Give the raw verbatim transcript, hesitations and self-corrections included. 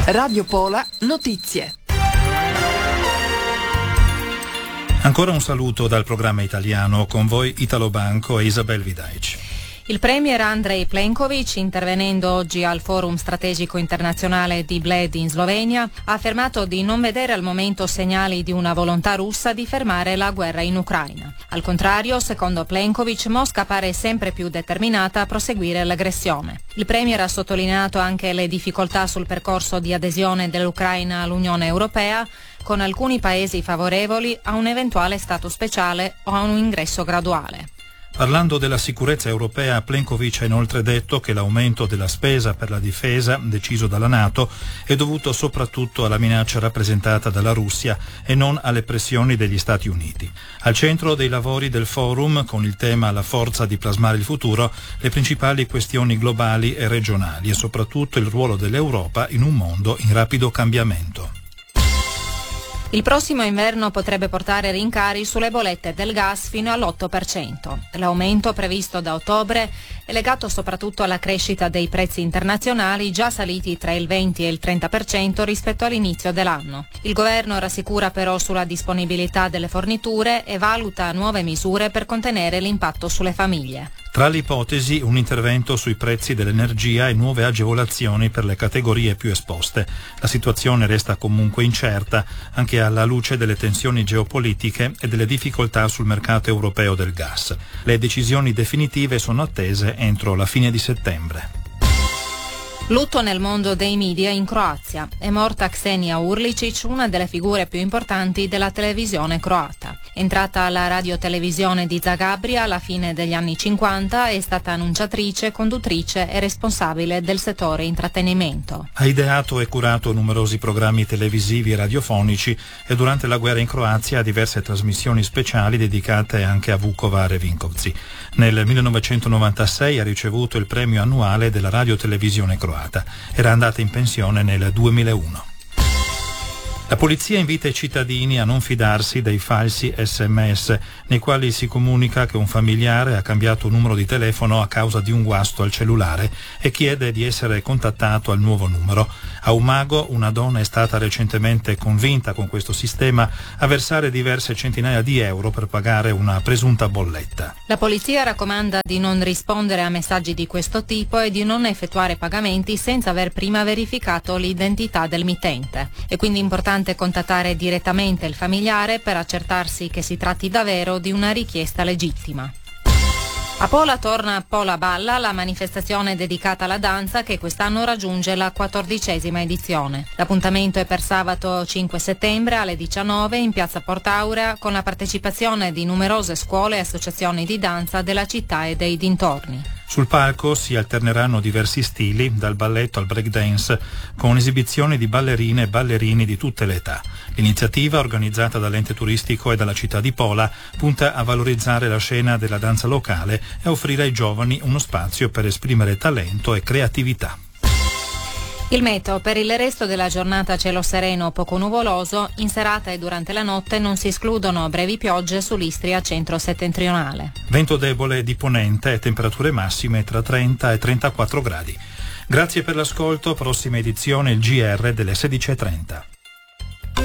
Radio Pola Notizie. Ancora un saluto dal programma italiano, con voi Italo Banco e Isabel Vidaic. Il premier Andrej Plenković, intervenendo oggi al Forum strategico internazionale di Bled in Slovenia, ha affermato di non vedere al momento segnali di una volontà russa di fermare la guerra in Ucraina. Al contrario, secondo Plenković, Mosca pare sempre più determinata a proseguire l'aggressione. Il premier ha sottolineato anche le difficoltà sul percorso di adesione dell'Ucraina all'Unione Europea, con alcuni paesi favorevoli a un eventuale stato speciale o a un ingresso graduale. Parlando della sicurezza europea, Plenković ha inoltre detto che l'aumento della spesa per la difesa, deciso dalla NATO, è dovuto soprattutto alla minaccia rappresentata dalla Russia e non alle pressioni degli Stati Uniti. Al centro dei lavori del forum, con il tema La forza di plasmare il futuro, le principali questioni globali e regionali e soprattutto il ruolo dell'Europa in un mondo in rapido cambiamento. Il prossimo inverno potrebbe portare rincari sulle bollette del gas fino all'otto per cento. L'aumento previsto da ottobre è legato soprattutto alla crescita dei prezzi internazionali, già saliti tra il venti e il trenta per cento rispetto all'inizio dell'anno. Il governo rassicura però sulla disponibilità delle forniture e valuta nuove misure per contenere l'impatto sulle famiglie. Tra le ipotesi, un intervento sui prezzi dell'energia e nuove agevolazioni per le categorie più esposte. La situazione resta comunque incerta, anche alla luce delle tensioni geopolitiche e delle difficoltà sul mercato europeo del gas. Le decisioni definitive sono attese entro la fine di settembre. Lutto nel mondo dei media in Croazia. È morta Ksenia Urlicic, una delle figure più importanti della televisione croata. Entrata alla radiotelevisione di Zagabria alla fine degli anni cinquanta, è stata annunciatrice, conduttrice e responsabile del settore intrattenimento. Ha ideato e curato numerosi programmi televisivi e radiofonici e durante la guerra in Croazia diverse trasmissioni speciali dedicate anche a Vukovar e Vinkovci. Nel millenovecentonovantasei ha ricevuto il premio annuale della radiotelevisione croata. Era andata in pensione nel duemilauno. La polizia invita i cittadini a non fidarsi dei falsi sms nei quali si comunica che un familiare ha cambiato numero di telefono a causa di un guasto al cellulare e chiede di essere contattato al nuovo numero. A Umago una donna è stata recentemente convinta con questo sistema a versare diverse centinaia di euro per pagare una presunta bolletta. La polizia raccomanda di non rispondere a messaggi di questo tipo e di non effettuare pagamenti senza aver prima verificato l'identità del mittente. È quindi importante contattare direttamente il familiare per accertarsi che si tratti davvero di una richiesta legittima. A Pola torna Pola Balla, la manifestazione dedicata alla danza che quest'anno raggiunge la quattordicesima edizione. L'appuntamento è per sabato cinque settembre alle diciannove in piazza Portaurea, con la partecipazione di numerose scuole e associazioni di danza della città e dei dintorni. Sul palco si alterneranno diversi stili, dal balletto al breakdance, con esibizioni di ballerine e ballerini di tutte le età. L'iniziativa, organizzata dall'ente turistico e dalla città di Pola, punta a valorizzare la scena della danza locale e a offrire ai giovani uno spazio per esprimere talento e creatività. Il meteo: per il resto della giornata cielo sereno poco nuvoloso, in serata e durante la notte non si escludono brevi piogge sull'Istria centro-settentrionale. Vento debole di ponente e temperature massime tra trenta e trentaquattro gradi. Grazie per l'ascolto, prossima edizione il G R delle sedici e trenta.